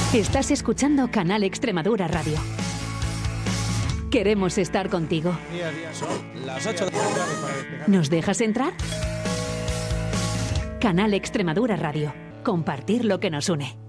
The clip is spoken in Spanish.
Estás escuchando Canal Extremadura Radio. Queremos estar contigo. Día a día son las 8 de la tarde para despegar. ¿Nos dejas entrar? Canal Extremadura Radio. Compartir lo que nos une.